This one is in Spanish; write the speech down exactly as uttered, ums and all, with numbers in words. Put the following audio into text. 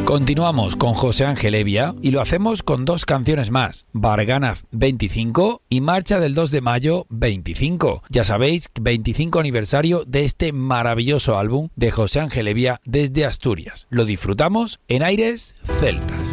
Continuamos con José Ángel Hevia y lo hacemos con dos canciones más, Barganaz veinticinco y Marcha del dos de mayo veinticinco. Ya sabéis, veinticinco aniversario de este maravilloso álbum de José Ángel Hevia desde Asturias. Lo disfrutamos en Aires Celtas.